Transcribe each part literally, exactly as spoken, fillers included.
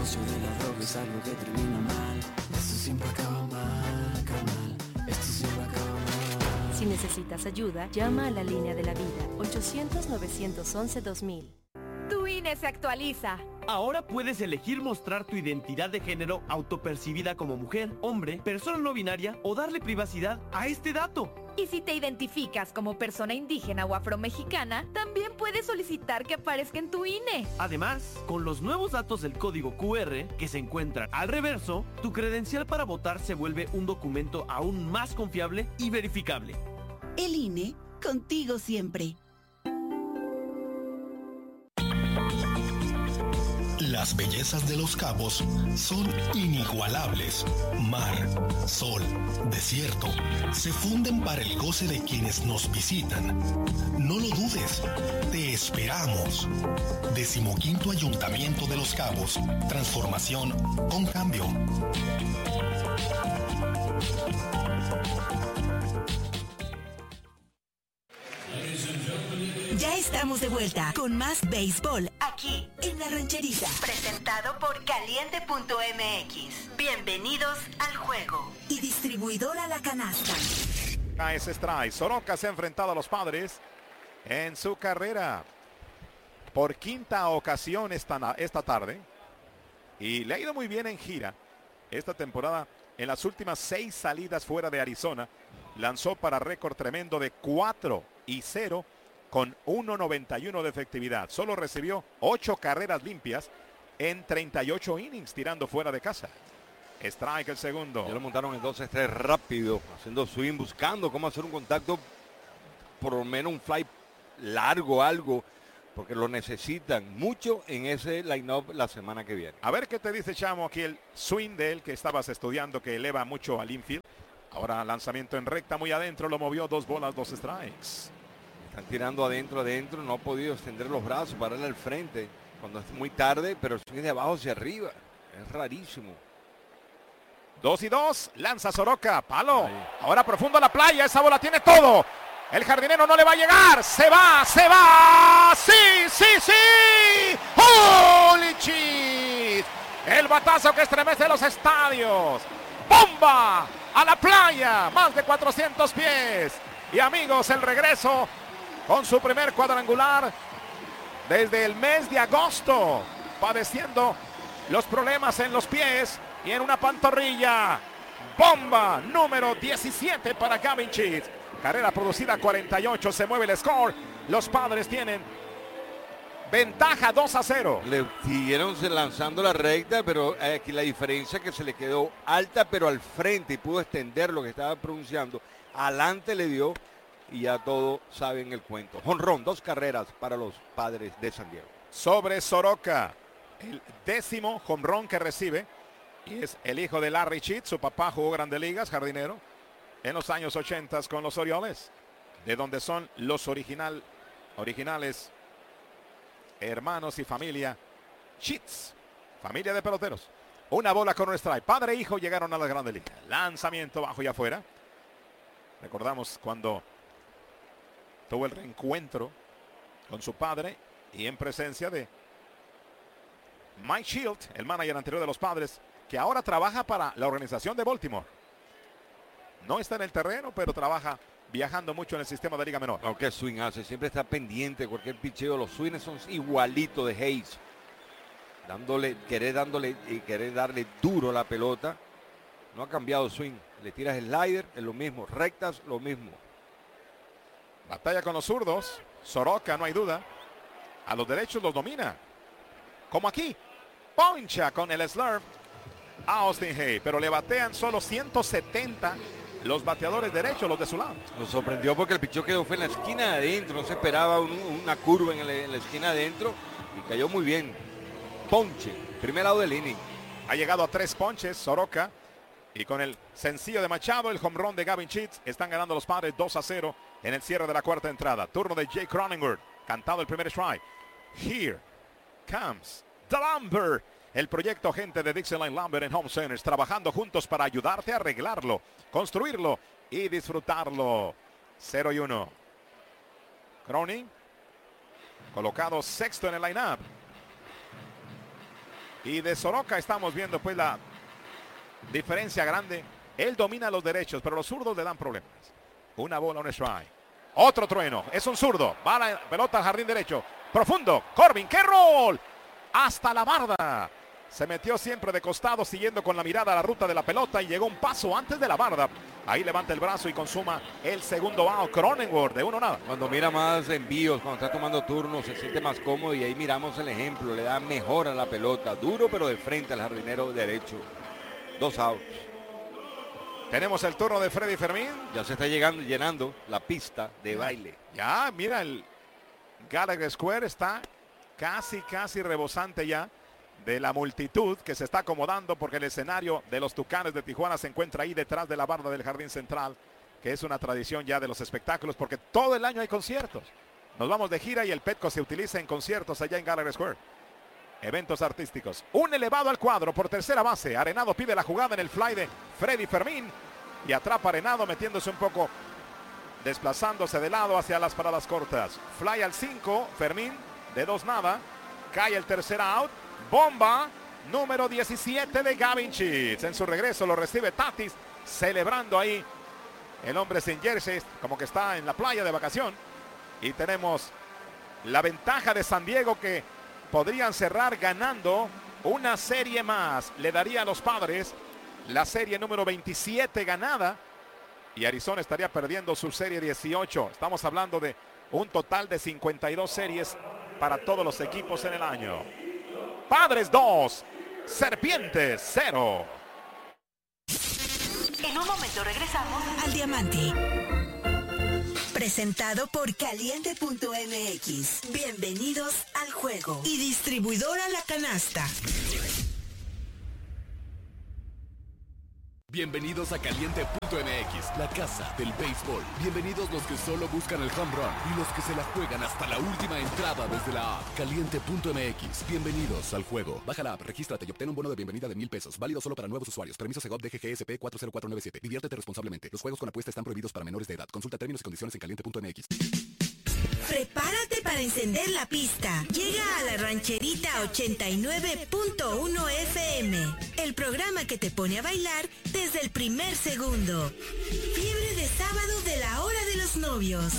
negocio de la droga es algo que termina mal. Esto siempre acaba mal, acaba mal. Esto siempre acaba mal. Si necesitas ayuda, llama a la línea de la vida, ochocientos, novecientos once, dos mil. Tu I N E se actualiza. Ahora puedes elegir mostrar tu identidad de género autopercibida como mujer, hombre, persona no binaria o darle privacidad a este dato. Y si te identificas como persona indígena o afromexicana, también puedes solicitar que aparezca en tu I N E. Además, con los nuevos datos del código Q R que se encuentran al reverso, tu credencial para votar se vuelve un documento aún más confiable y verificable. El I N E, contigo siempre. Las bellezas de Los Cabos son inigualables. Mar, sol, desierto, se funden para el goce de quienes nos visitan. No lo dudes, te esperamos. Decimoquinto Ayuntamiento de Los Cabos. Transformación con cambio. Ya estamos de vuelta con más béisbol aquí en La Rancherita. Presentado por caliente punto m x. Bienvenidos al juego. Y distribuidora La Canasta. Ese strike. Soroka se ha enfrentado a los Padres en su carrera por quinta ocasión esta, esta tarde. Y le ha ido muy bien en gira esta temporada. En las últimas seis salidas fuera de Arizona, lanzó para récord tremendo de cuatro y cero con uno noventa y uno de efectividad. Solo recibió ocho carreras limpias en treinta y ocho innings tirando fuera de casa. Strike el segundo. Ya lo montaron en dos tres rápido, haciendo swing, buscando cómo hacer un contacto, por lo menos un fly largo, algo, porque lo necesitan mucho en ese line-up la semana que viene. A ver qué te dice Chamo aquí el swing de él que estabas estudiando, que eleva mucho al infield. Ahora lanzamiento en recta muy adentro, lo movió dos bolas, dos strikes. Están tirando adentro, adentro, no ha podido extender los brazos, pararle al frente cuando es muy tarde, pero el swing de abajo hacia arriba. Es rarísimo. Dos y dos, lanza Soroka, palo. Ahí. Ahora profundo a la playa, esa bola tiene todo. El jardinero no le va a llegar, se va, se va. Sí, sí, sí. ¡Holy shit! El batazo que estremece los estadios. ¡Bomba! A la playa, más de cuatrocientos pies. Y amigos, el regreso con su primer cuadrangular desde el mes de agosto, padeciendo los problemas en los pies y en una pantorrilla. Bomba número diecisiete para Gavin Sheets. Carrera producida cuarenta y ocho, se mueve el score. Los Padres tienen ventaja dos a cero. Le siguieron lanzando la recta, pero aquí la diferencia es que se le quedó alta, pero al frente y pudo extender lo que estaba pronunciando. Adelante le dio y ya todos saben el cuento. Jonrón, dos carreras para los Padres de San Diego. Sobre Soroka, el décimo jonrón que recibe. Y es el hijo de Larry Sheets. Su papá jugó Grandes Ligas, jardinero, en los años ochenta con los Orioles, de donde son los original, originales hermanos y familia Sheets, familia de peloteros. Una bola con un strike. Padre e hijo llegaron a las Grandes Ligas. Lanzamiento bajo y afuera. Recordamos cuando tuvo el reencuentro con su padre y en presencia de Mike Shield, el manager anterior de los Padres, que ahora trabaja para la organización de Baltimore. No está en el terreno, pero trabaja viajando mucho en el sistema de Liga Menor. Aunque swing hace, siempre está pendiente de cualquier picheo. Los swings son igualitos de Hayes. Dándole, querer dándole y querer darle duro la pelota. No ha cambiado swing. Le tiras el slider, es lo mismo. Rectas, lo mismo. Batalla con los zurdos. Soroka, no hay duda. A los derechos los domina. Como aquí. Poncha con el slurve a Austin Hay. Pero le batean solo ciento setenta los bateadores derechos, los de su lado. Nos sorprendió porque el picheo quedó fue en la esquina de adentro. No se esperaba un, una curva en, el, en la esquina de adentro. Y cayó muy bien. Ponche. Primer lado del inning. Ha llegado a tres ponches Soroka. Y con el sencillo de Machado, el home run de Gavin Sheets, están ganando los Padres dos a cero en el cierre de la cuarta entrada. Turno de Jake Cronenworth. Cantado el primer strike. Here comes the Lumber. El proyecto gente de Dixieline Lumber en Home Centers, trabajando juntos para ayudarte a arreglarlo, construirlo y disfrutarlo. cero y uno. Cronin colocado sexto en el line-up. Y de Soroka estamos viendo pues la diferencia grande. Él domina los derechos, pero los zurdos le dan problemas. Una bola, un strike. Otro trueno, es un zurdo. Va la pelota al jardín derecho. Profundo, Corbin, ¡qué rol! Hasta la barda. Se metió siempre de costado, siguiendo con la mirada a la ruta de la pelota y llegó un paso antes de la barda. Ahí levanta el brazo y consuma el segundo out. Cronenworth de uno nada. Cuando mira más envíos, cuando está tomando turnos, se siente más cómodo y ahí miramos el ejemplo. Le da mejor a la pelota. Duro pero de frente al jardinero derecho. Dos outs. Tenemos el turno de Freddy Fermín. Ya se está llegando, llenando la pista de baile. Ya, mira, el Gallagher Square está casi, casi rebosante ya de la multitud que se está acomodando porque el escenario de los Tucanes de Tijuana se encuentra ahí detrás de la barda del jardín central, que es una tradición ya de los espectáculos porque todo el año hay conciertos. Nos vamos de gira y el Petco se utiliza en conciertos allá en Gallagher Square. Eventos artísticos. Un elevado al cuadro por tercera base. Arenado pide la jugada en el fly de Freddy Fermín y atrapa Arenado metiéndose un poco, desplazándose de lado hacia las paradas cortas. Fly al cinco, Fermín de dos nada. Cae el tercer out. Bomba número diecisiete de Gavin Sheets. En su regreso lo recibe Tatis, celebrando ahí el hombre sin jersey, como que está en la playa de vacación. Y tenemos la ventaja de San Diego, que podrían cerrar ganando una serie más. Le daría a los Padres la serie número veintisiete ganada y Arizona estaría perdiendo su serie dieciocho. Estamos hablando de un total de cincuenta y dos series para todos los equipos en el año. Padres dos, Serpientes cero. En un momento regresamos al Diamante. Presentado por Caliente punto M X. Bienvenidos al juego. Y distribuidora La Canasta. Bienvenidos a Caliente punto M X, la casa del béisbol. Bienvenidos los que solo buscan el home run y los que se la juegan hasta la última entrada desde la app. Caliente punto M X, bienvenidos al juego. Baja la app, regístrate y obtén un bono de bienvenida de mil pesos. Válido solo para nuevos usuarios. Permiso Segov D G G S P cuatro cero cuatro nueve siete. Diviértete responsablemente. Los juegos con apuesta están prohibidos para menores de edad. Consulta términos y condiciones en Caliente punto M X. Prepárate para encender la pista. Llega a la Rancherita ochenta y nueve punto uno F M, el programa que te pone a bailar desde el primer segundo. Fiebre de sábado de la hora de los novios.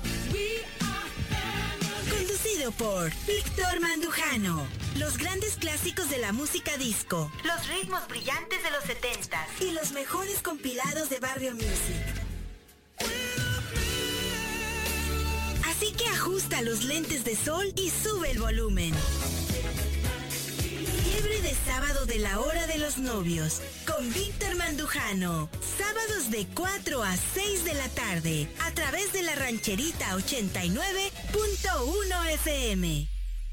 Conducido por Víctor Mandujano. Los grandes clásicos de la música disco. los ritmos brillantes de los setentas. Y los mejores compilados de Barrio Music. Así que ajusta los lentes de sol y sube el volumen. Fiebre de sábado de la hora de los novios, con Víctor Mandujano. Sábados de cuatro a seis de la tarde, a través de la Rancherita ochenta y nueve punto uno F M.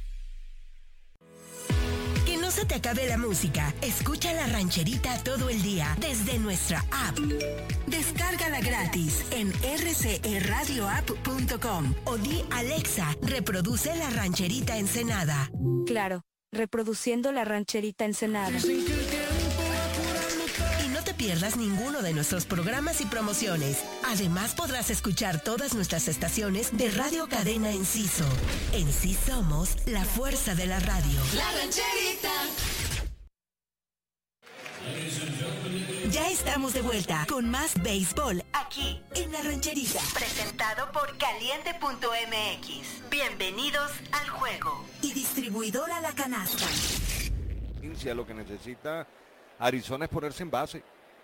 Que no se te acabe la música. Escucha la Rancherita todo el día desde nuestra app. Descárgala gratis en r c e radio app punto com o di Alexa, reproduce la Rancherita Ensenada. Claro, reproduciendo la Rancherita Ensenada. Y no te pierdas ninguno de nuestros programas y promociones. Además podrás escuchar todas nuestras estaciones de Radio Cadena Enciso. En sí somos la fuerza de la radio. La Rancherita. Ya estamos de vuelta con más béisbol Aquí, en la Rancherita. presentado por Caliente punto M X. Bienvenidos al juego. Y distribuidora La Canasta. Lo que necesita Arizona es ponerse en base.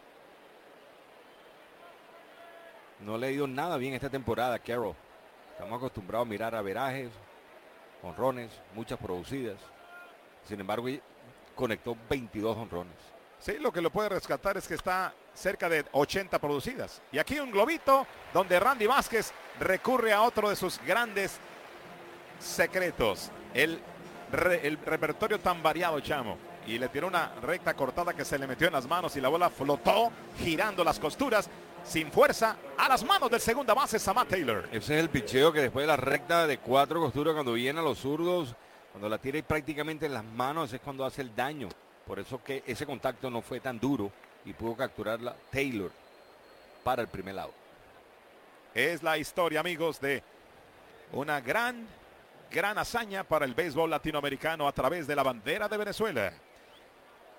No le ha ido nada bien esta temporada, Carroll. Estamos acostumbrados a mirar averajes, honrones, muchas producidas. Sin embargo, conectó veintidós honrones. Sí, lo que lo puede rescatar es que está cerca de ochenta producidas. Y aquí un globito donde Randy Vázquez recurre a otro de sus grandes secretos. El, re, el repertorio tan variado, chamo. Y le tiró una recta cortada que se le metió en las manos y la bola flotó girando las costuras sin fuerza a las manos del segunda base Samad Taylor. Ese es el picheo que después de la recta de cuatro costuras, cuando viene a los zurdos, cuando la tira prácticamente en las manos, es cuando hace el daño. Por eso que ese contacto no fue tan duro y pudo capturarla Taylor para el primer lado. Es la historia, amigos, de una gran, gran hazaña para el béisbol latinoamericano a través de la bandera de Venezuela.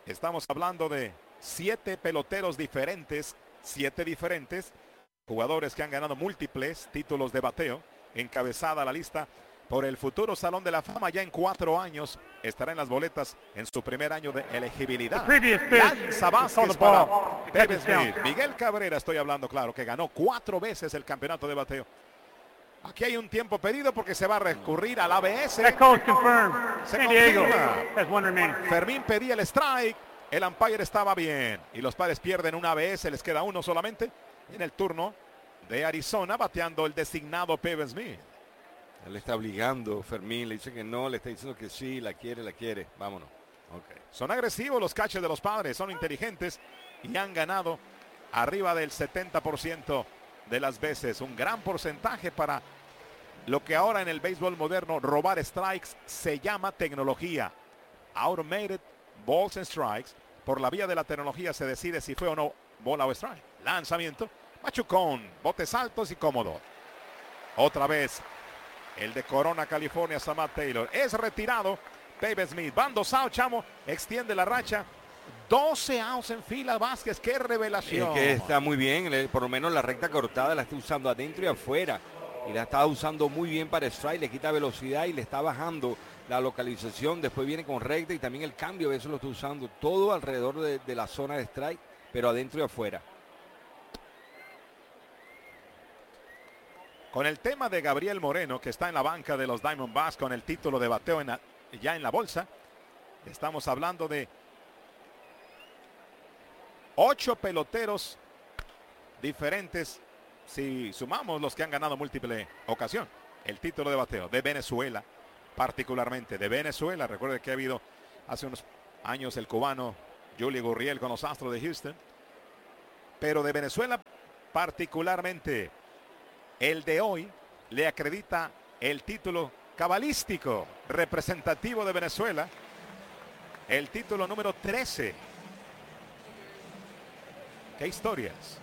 Estamos hablando de siete peloteros diferentes, siete diferentes jugadores que han ganado múltiples títulos de bateo. Encabezada la lista por el futuro Salón de la Fama, ya en cuatro años estará en las boletas en su primer año de elegibilidad. Lanza Vázquez para Peve Smith. Miguel Cabrera, estoy hablando, claro, que ganó cuatro veces el campeonato de bateo. Aquí hay un tiempo pedido porque se va a recurrir al A B S. Se confirma. Fermín pedía el strike. El umpire estaba bien. Y los Padres pierden un A B S. Les queda uno solamente en el turno de Arizona, bateando el designado Peve Smith. Él está obligando, Fermín, le dice que no, le está diciendo que sí, la quiere, la quiere. Vámonos. Okay. Son agresivos los catchers de los Padres, son inteligentes y han ganado arriba del setenta por ciento de las veces. Un gran porcentaje para lo que ahora en el béisbol moderno robar strikes se llama tecnología. Automated balls and strikes. Por la vía de la tecnología se decide si fue o no bola o strike. Lanzamiento, machucón, botes altos y cómodo. Otra vez el de Corona, California, Samad Taylor. Es retirado Peve Smith. Van dos outs, chamo. Extiende la racha. doce outs en fila, Vázquez. ¡Qué revelación! Es que está muy bien. Por lo menos la recta cortada la está usando adentro y afuera. Y la está usando muy bien para strike. Le quita velocidad y le está bajando la localización. Después viene con recta y también el cambio. Eso lo está usando todo alrededor de, de la zona de strike, pero adentro y afuera. Con el tema de Gabriel Moreno, que está en la banca de los Diamondbacks con el título de bateo en la, ya en la bolsa. Estamos hablando de ocho peloteros diferentes, si sumamos los que han ganado múltiple ocasión. El título de bateo de Venezuela, particularmente de Venezuela. Recuerde que ha habido hace unos años el cubano Julio Gurriel con los Astros de Houston. Pero de Venezuela particularmente, el de hoy le acredita el título cabalístico representativo de Venezuela, el título número trece. ¡Qué historias!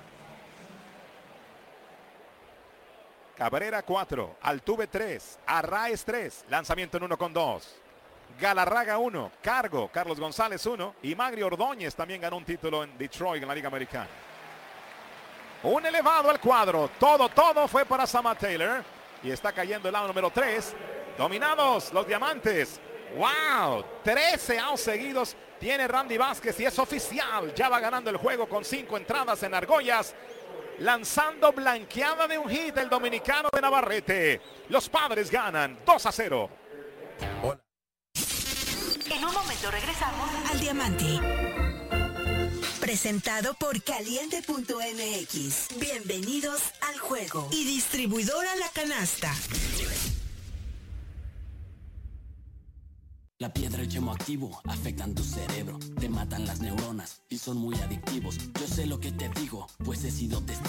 Cabrera cuatro, Altuve tres, Arraez tres, lanzamiento en uno con dos. Galarraga uno, Cargo, Carlos González uno y Magri Ordóñez también ganó un título en Detroit en la Liga Americana. Un elevado al cuadro, todo, todo fue para Samad Taylor y está cayendo el out número tres. Dominados los Diamantes. ¡Wow! trece outs seguidos tiene Randy Vázquez y es oficial. Ya va ganando el juego con cinco entradas en argollas. Lanzando blanqueada de un hit el dominicano de Navarrete. Los Padres ganan dos a cero. Hola. En un momento regresamos al Diamante. Presentado por Caliente punto M X. Bienvenidos al juego. Y distribuidora La Canasta. La piedra y el yemo activo afectan tu cerebro, te matan las neuronas y son muy adictivos. Yo sé lo que te digo, pues he sido testigo.